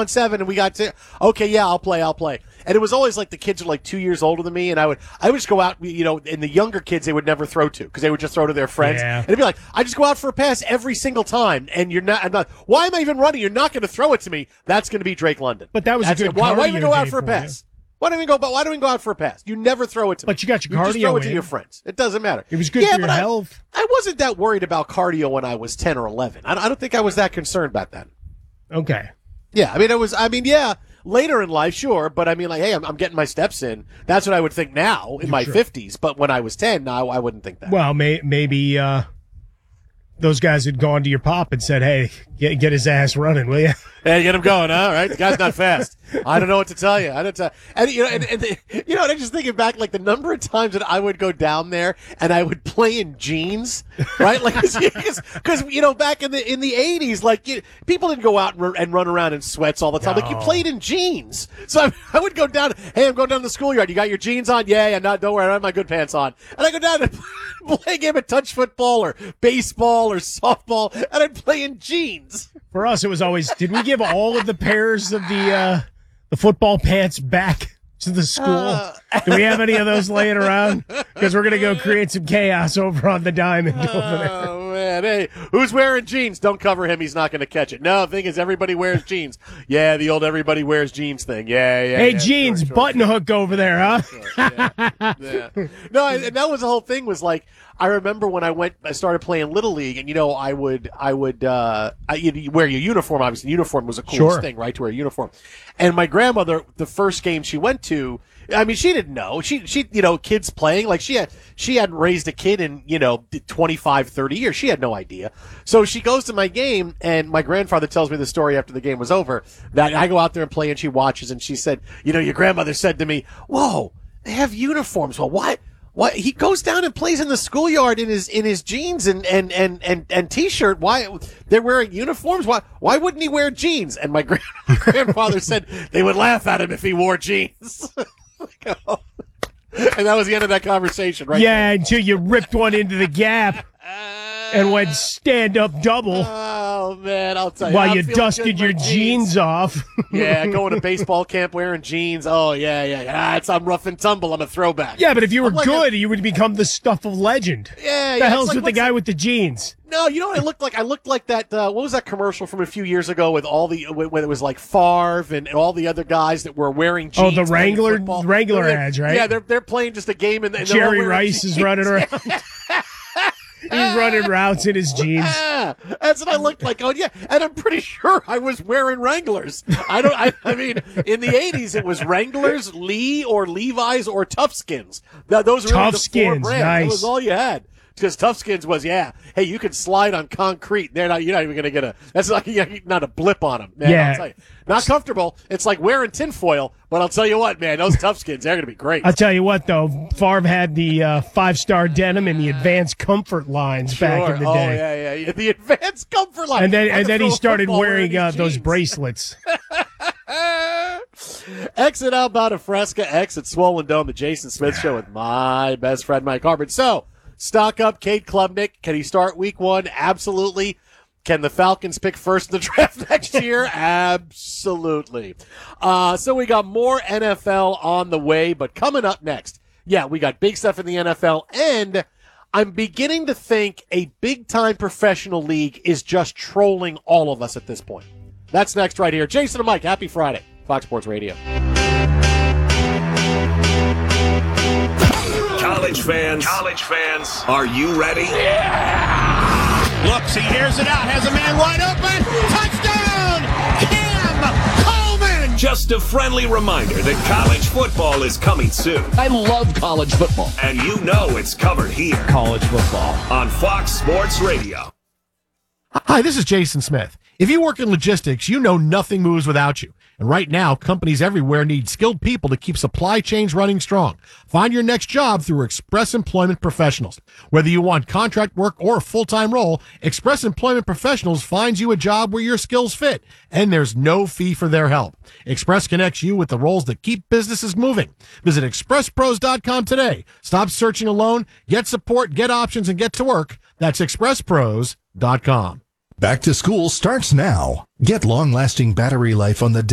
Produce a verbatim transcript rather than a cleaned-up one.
on seven and we got to, okay, yeah, I'll play, I'll play. And it was always like the kids are like two years older than me, and I would I would just go out, you know, and the younger kids they would never throw to because they would just throw to their friends. Yeah. And it'd be like, I just go out for a pass every single time, and you're not, I'm not, why am I even running? You're not going to throw it to me. That's going to be Drake London. But that was That's a good it. Why, why cardio even go out day for a for pass? Why don't we go? But why don't we go out for a pass? You never throw it to me. But you got your You just cardio throw it to in. your friends. It doesn't matter. It was good yeah, for your but I, health. I wasn't that worried about cardio when I was ten or eleven. I, I don't think I was that concerned about that. Okay. Yeah, I mean, it was. I mean, yeah, later in life, sure, but I mean, like, hey, I'm, I'm getting my steps in. That's what I would think now in my Sure. fifties. But when I was ten, no, I wouldn't think that. Well, may, maybe uh, those guys had gone to your pop and said, "Hey, get, get his ass running, will you?" Hey, get him going, huh? All right, the guy's not fast. I don't know what to tell you. I don't tell. And you know, and, and the, you know, and I'm just thinking back, like the number of times that I would go down there and I would play in jeans, right? Like, because you know, back in the in the eighties, like you, people didn't go out and run, and run around in sweats all the time. Like you No. played in jeans, so I, I would go down. Hey, I'm going down to the schoolyard. You got your jeans on? Yeah, yeah. Not. Don't worry, I have my good pants on. And I go down and play a game of touch football or baseball or softball, and I'd play in jeans. For us, it was always, did we give all of the pairs of the uh, the football pants back to the school? Uh, Do we have any of those laying around? Because we're going to go create some chaos over on the diamond over there. Oh, man. Hey, who's wearing jeans? Don't cover him. He's not going to catch it. No, the thing is, everybody wears jeans. Yeah, the old everybody wears jeans thing. Yeah, yeah. Hey, yeah, jeans, sure, sure, button sure. hook over there, huh? Yeah, yeah. No, and that was the whole thing was like, I remember when I went, I started playing Little League, and, you know, I would, I would, uh, I, you wear your uniform, obviously. Uniform was a cool Sure. thing, right, to wear a uniform. And my grandmother, the first game she went to, I mean, she didn't know. She, she, you know, kids playing, like she had, she hadn't raised a kid in, you know, twenty-five, thirty years. She had no idea. So she goes to my game, and my grandfather tells me the story after the game was over, that I go out there and play, and she watches, and she said, you know, your grandmother said to me, whoa, they have uniforms. Well, what? What he goes down and plays in the schoolyard in his in his jeans and and and and, and t-shirt. Why they're wearing uniforms? Why why wouldn't he wear jeans? And my grand, grandfather said they would laugh at him if he wore jeans. And that was the end of that conversation, right? Yeah, until you ripped one into the gap and went stand up double Oh man, I'll tell you. while I'm you feeling dusted good in your my jeans off. Yeah, going to baseball camp wearing jeans. Oh yeah, yeah. Ah, it's I'm rough and tumble. I'm a throwback. Yeah, but if you were I'm like good, you would become the stuff of legend. Yeah, The yeah. hell's it's like, with the what's guy with the jeans? No, you know what I looked like? I looked like that. Uh, what was that commercial from a few years ago with all the when it was like Favre and, and all the other guys that were wearing jeans? Oh, the playing Wrangler- football? Wrangler They're- ads, right? Yeah, they're they're playing just a game and, and they're all Jerry wearing Rice is jeans. running around. He's running routes in his jeans. Yeah, that's what I looked like. Oh yeah, and I'm pretty sure I was wearing Wranglers. I don't. I, I mean, in the eighties, it was Wranglers, Lee, or Levi's, or Toughskins. Th- those were really the four Toughskins, brands. nice. That was all you had. Because Toughskins was, yeah, hey, you can slide on concrete. They're not. You're not even going to get a. That's like yeah, not a blip on them. Man, Yeah. I'll tell you. Not comfortable. It's like wearing tinfoil. But I'll tell you what, man, those Toughskins, they're going to be great. I'll tell you what, though, Favre had the uh, five-star denim and the advanced comfort lines back Sure. in the Oh day. yeah, yeah, yeah. The advanced comfort line. And then, I and could then he throw a started football wearing uh, these those jeans. bracelets. Exit out about a Fresca, exit Swollen Dome, the Jason Smith Show with my best friend, Mike Harvard. So, stock up, Cade Klubnik. Can he start week one? Absolutely. Can the Falcons pick first in the draft next year? Absolutely. Uh, so we got more N F L on the way, but coming up next, yeah, we got big stuff in the N F L, and I'm beginning to think a big-time professional league is just trolling all of us at this point. That's next right here. Jason and Mike, happy Friday. Fox Sports Radio. College fans, college fans, are you ready? Looks, he hears it out, has a man wide open. Touchdown! Cam Coleman! Just a friendly reminder that college football is coming soon. I love college football. And you know it's covered here College football. on Fox Sports Radio. Hi, this is Jason Smith. If you work in logistics, you know nothing moves without you. And right now, companies everywhere need skilled people to keep supply chains running strong. Find your next job through Express Employment Professionals. Whether you want contract work or a full-time role, Express Employment Professionals finds you a job where your skills fit, and there's no fee for their help. Express connects you with the roles that keep businesses moving. Visit express pros dot com today. Stop searching alone, get support, get options, and get to work. That's express pros dot com. Back to school starts now. Get long-lasting battery life on the